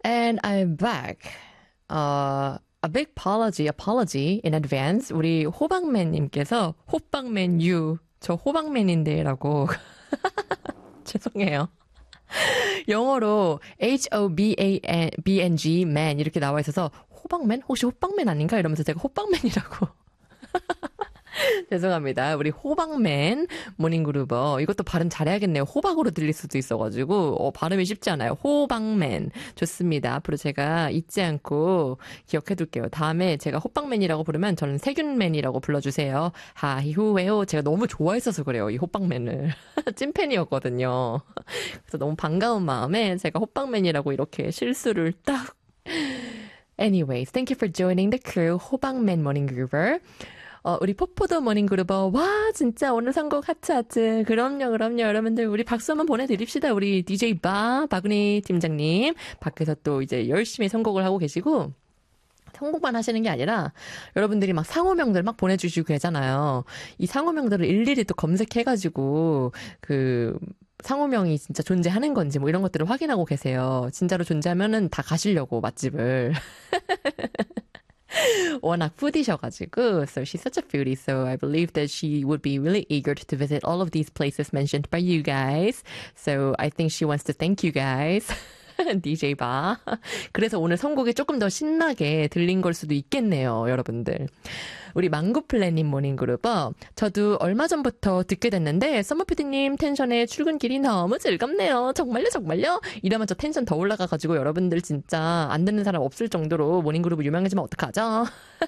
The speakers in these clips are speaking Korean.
And I'm back. A big apology in advance. 우리 호박맨님께서 호빵맨유 저 호박맨인데라고 죄송해요. 영어로 HOBANG man 이렇게 나와 있어서 호박맨? 혹시 호빵맨 아닌가? 이러면서 제가 호빵맨이라고 죄송합니다. 우리 호박맨 모닝그루버. 이것도 발음 잘해야겠네요. 호박으로 들릴 수도 있어가지고 발음이 쉽지 않아요. 호박맨. 좋습니다. 앞으로 제가 잊지 않고 기억해둘게요. 다음에 제가 호박맨이라고 부르면 저는 세균맨이라고 불러주세요. 하히후웨호. 제가 너무 좋아했어서 그래요. 이 호박맨을. 찐팬이었거든요. 그래서 너무 반가운 마음에 제가 호박맨이라고 이렇게 실수를 딱. Anyways, thank you for joining the crew. 호박맨 모닝그루버. 우리 포포도 모닝그루버. 와, 진짜 오늘 선곡 하트. 그럼요. 여러분들, 우리 박수 한번 보내드립시다. 우리 DJ 바구니 팀장님. 밖에서 또 이제 열심히 선곡을 하고 계시고, 선곡만 하시는 게 아니라, 여러분들이 막 상호명들 막 보내주시고 계잖아요. 이 상호명들을 일일이 또 검색해가지고, 상호명이 진짜 존재하는 건지 뭐 이런 것들을 확인하고 계세요. 진짜로 존재하면은 다 가시려고, 맛집을. 워낙 푸디셔가지고, so she's such a foodie, so I believe that she would be really eager to visit all of these places mentioned by you guys. So I think she wants to thank you guys. DJ 바. 그래서 오늘 선곡이 조금 더 신나게 들린 걸 수도 있겠네요, 여러분들. 우리 망고플래님 모닝그룹어. 저도 얼마 전부터 듣게 됐는데 서머피디님 텐션에 출근길이 너무 즐겁네요. 정말요? 이러면 저 텐션 더 올라가가지고 여러분들 진짜 안 듣는 사람 없을 정도로 모닝그룹 유명해지면 어떡하죠?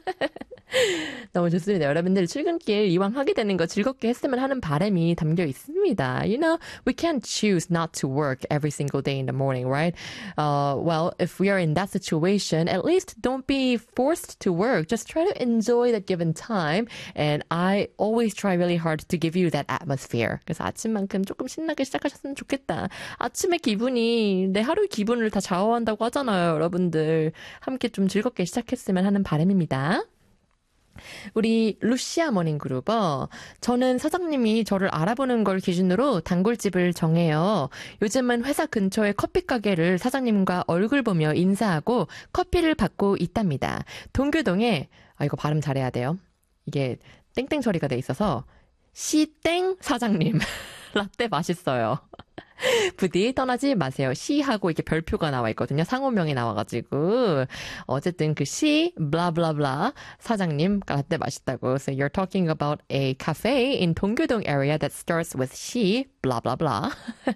너무 좋습니다. 여러분들 출근길 이왕 하게 되는 거 즐겁게 했으면 하는 바람이 담겨 있습니다. You know, we can't choose not to work every single day in the morning, right? Well, if we are in that situation, at least don't be forced to work. Just try to enjoy that given time. And I always try really hard to give you that atmosphere. 그래서 아침만큼 조금 신나게 시작하셨으면 좋겠다. 아침의 기분이 내 하루의 기분을 다 좌우한다고 하잖아요, 여러분들. 함께 좀 즐겁게 시작했으면 하는 바람입니다. 우리 루시아 모닝그룹어. 저는 사장님이 저를 알아보는 걸 기준으로 단골집을 정해요. 요즘은 회사 근처의 커피 가게를 사장님과 얼굴 보며 인사하고 커피를 받고 있답니다. 동교동에 이거 발음 잘해야 돼요. 이게 땡땡 처리가 돼 있어서 시땡 사장님 라떼 맛있어요. 부디 떠나지 마세요. 시하고 이렇게 별표가 나와 있거든요. 상호명이 나와가지고. 어쨌든 그 시, 블라블라블라 사장님 라떼 맛있다고. So you're talking about a cafe in 동교동 area that starts with 시, 블라블라블라.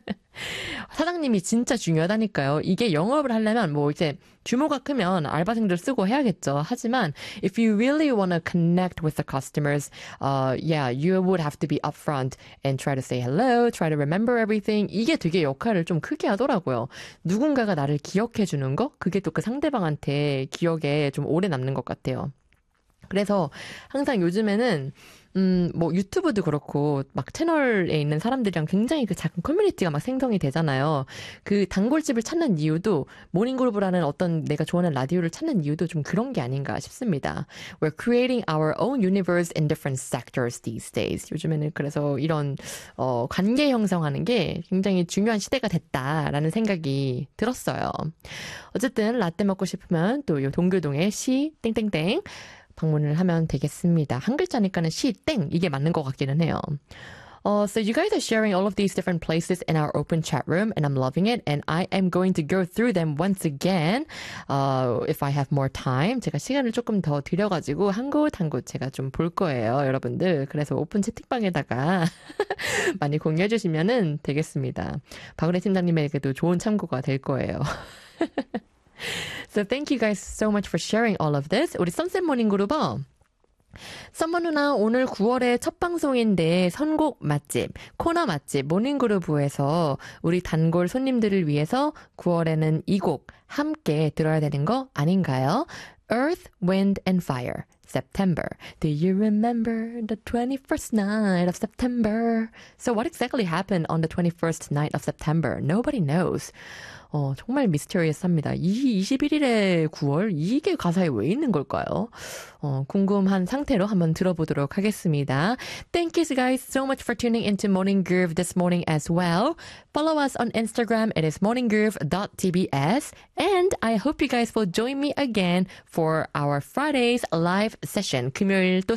사장님이 진짜 중요하다니까요. 이게 영업을 하려면 뭐 이제 규모가 크면 알바생들 쓰고 해야겠죠. 하지만 if you really want to connect with the customers, you would have to be upfront and try to say hello, try to remember everything. 이게 되게 역할을 좀 크게 하더라고요. 누군가가 나를 기억해 주는 거? 그게 또 그 상대방한테 기억에 좀 오래 남는 것 같아요. 그래서 항상 요즘에는 뭐 유튜브도 그렇고 막 채널에 있는 사람들이랑 굉장히 그 작은 커뮤니티가 막 생성이 되잖아요. 그 단골집을 찾는 이유도 모닝그룹이라는 어떤 내가 좋아하는 라디오를 찾는 이유도 좀 그런 게 아닌가 싶습니다. We're creating our own universe in different sectors these days. 요즘에는 그래서 이런 관계 형성하는 게 굉장히 중요한 시대가 됐다라는 생각이 들었어요. 어쨌든 라떼 먹고 싶으면 또 요 동교동의 시 땡땡땡 방문을 하면 되겠습니다. 한 글자니까는 시, 땡 이게 맞는 것 같기는 해요. So you guys are sharing all of these different places in our open chat room and I'm loving it and I am going to go through them once again if I have more time. 제가 시간을 조금 더 들여가지고 한 곳 한 곳 제가 좀 볼 거예요, 여러분들. 그래서 오픈 채팅방에다가 많이 공유해 주시면 되겠습니다. 박은혜 팀장님에게도 좋은 참고가 될 거예요. So thank you guys so much for sharing all of this. 우리 선셋 모닝 그룹어. 썸머 누나 오늘 9월의 첫 방송인데 선곡 맛집, 코너 맛집 모닝그루브에서 우리 단골 손님들을 위해서 9월에는 이 곡 함께 들어야 되는 거 아닌가요? Earth, Wind and Fire. September. Do you remember the 21st night of September? So what exactly happened on the 21st night of September? Nobody knows. 정말 미스터리어스합니다. 21일에 9월? 이게 가사에 왜 있는 걸까요? 궁금한 상태로 한번 들어보도록 하겠습니다. Thank you guys so much for tuning into Morning Groove this morning as well. Follow us on Instagram. It is morninggroove.tbs. And I hope you guys will join me again for our Friday's live session. 금요일 또